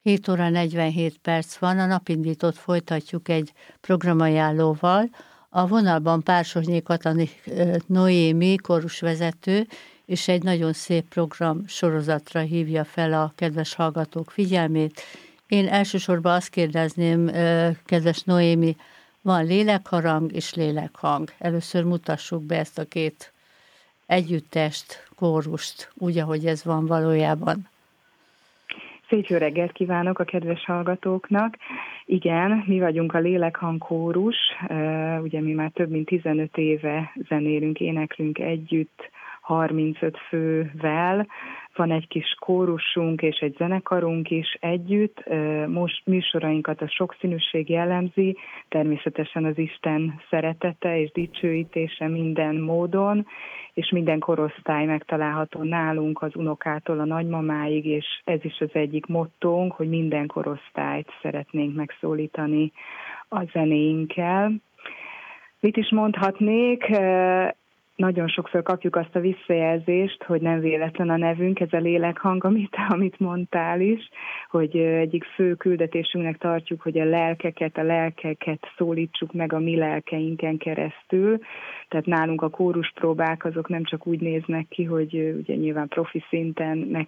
7 óra 47 perc van, a napindítót folytatjuk egy programajánlóval. A vonalban Pársonyi Katalin Noémi kórusvezető, és egy nagyon szép program sorozatra hívja fel a kedves hallgatók figyelmét. Én elsősorban azt kérdezném, kedves Noémi, van lélekharang és lélekhang. Először mutassuk be ezt a két együttest, kórust, úgy, ahogy ez van valójában. Szép jó reggelt kívánok a kedves hallgatóknak. Igen, mi vagyunk a Lélekhang kórus, ugye mi már több mint 15 éve zenélünk, éneklünk együtt, 35 fővel. Van egy kis kórusunk és egy zenekarunk is együtt. Most műsorainkat a sokszínűség jellemzi, természetesen az Isten szeretete és dicsőítése minden módon, és minden korosztály megtalálható nálunk az unokától a nagymamáig, és ez is az egyik mottónk, hogy minden korosztályt szeretnénk megszólítani a zenéinkkel. Mit is mondhatnék? Nagyon sokszor kapjuk azt a visszajelzést, hogy nem véletlen a nevünk, ez a lélekhang, amit mondtál is, hogy egyik fő küldetésünknek tartjuk, hogy a lelkeket szólítsuk meg a mi lelkeinken keresztül. Tehát nálunk a kóruspróbák azok nem csak úgy néznek ki, hogy ugye nyilván profi szinten meg